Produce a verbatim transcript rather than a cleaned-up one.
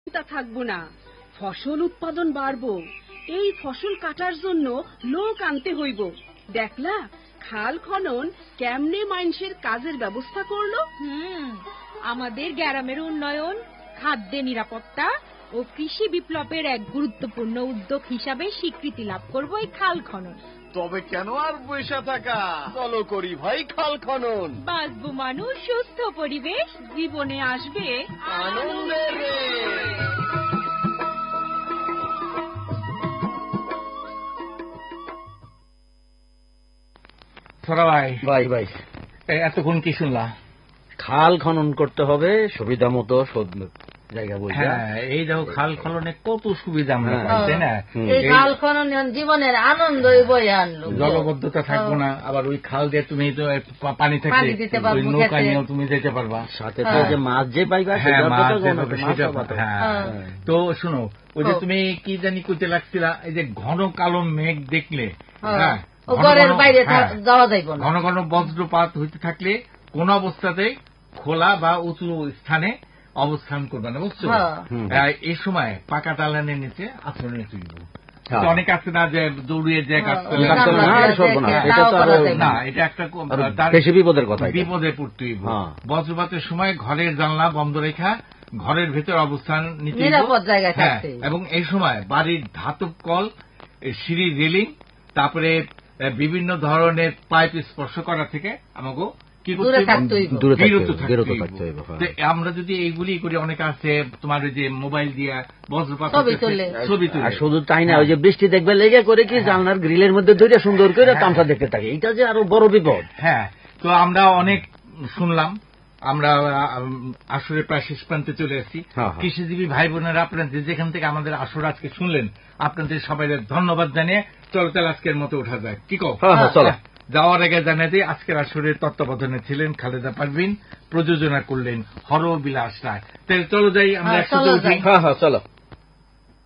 চিন্তা থাকবো না, ফসল উৎপাদন বাড়বো। এই ফসল কাটার জন্য লোক আনতে হইব। দেখলা খাল খনন কেমনে মানুষের কাজের ব্যবস্থা করলো। হুম আমাদের গ্রামের উন্নয়ন, খাদ্যে নিরাপত্তা ও কৃষি বিপ্লবের এক গুরুত্বপূর্ণ উদ্যোগ হিসাবে স্বীকৃতি লাভ করবো এই খাল খনন। তবে কেন আর বসে থাকা, চলো করি ভাই খাল খনন। বাঁচবো মানুষ, সুস্থ পরিবেশ, জীবনে আসবে আনন্দের ভাই ভাই ভাই এতক্ষণ কি শুনলা? খাল খনন করতে হবে সুবিধা মতো জায়গা বলছে। হ্যাঁ এই দেখো খাল খননে কত সুবিধা আমরা পাই, তাই না? এই খাল খনন জীবনের আনন্দই বয়ে আনলো। জলবদ্ধতা থাকবো না, আবার ওই খাল দিয়ে তুমি তো পানি থেকে ওই নৌকা নিয়েও তুমি যেতে পারবা, সাথে তো যে মাছ যে পাইবা তো শুনো ওই যে তুমি কি জানি কইতে লাগছিলা, এই যে ঘন কালো মেঘ দেখলে হ্যাঁ ঘরের বাইরে যাওয়া যাইব না, ঘন ঘন বজ্রপাত হইতে থাকলে কোন অবস্থাতেই খোলা বা উঁচু স্থানে অবস্থান করবে না, বুঝছো? এই সময় পাকা দালানের নিচে আশ্রয় নিয়ে তুলব। অনেক আছে না যে দৌড়িয়ে যে কাজ করে না, এটা একটা বেশি বিপদের কথা, বিপদে পড়তে হইব। বজ্রপাতের সময় ঘরের জানলা বন্ধ রেখা ঘরের ভেতর অবস্থান নিতে হ্যাঁ, এবং এই সময় বাড়ির ধাতব কল, সিঁড়ি রেলিং, তারপরে বিভিন্ন ধরনের পাইপ স্পর্শ করা থেকে আমাকে আমরা যদি এইগুলি করি, অনেক আছে তোমার ওই যে মোবাইল দিয়া বজ্রপাত ছবি তুলে, শুধু তাই না ওই যে বৃষ্টি দেখবে লেগে করে কি জানলার গ্রিলের মধ্যে ধরে সুন্দর করে তামসা দেখতে থাকে, এটা যে আরো বড় বিপদ। হ্যাঁ তো আমরা অনেক শুনলাম, আমরা আসরে প্রায় শেষ প্রান্তে চলে এসেছি। কৃষিজীবী ভাই বোনেরা আপনাদের যেখান থেকে আমাদের আসর আজকে শুনলেন, আপনাদের সবাই ধন্যবাদ জানিয়ে চলো তাহলে আজকের মতো ওঠা যায়, কি কো? চলো। যাওয়ার আগে জানিয়ে দিই আজকের আসরের তত্ত্বাবধানে ছিলেন খালেদা পারভিন, প্রযোজনা করলেন হর বিলাস রায়। তাহলে চলো যাই আমরা একসাথে উঠি। হ্যাঁ হ্যাঁ চলো।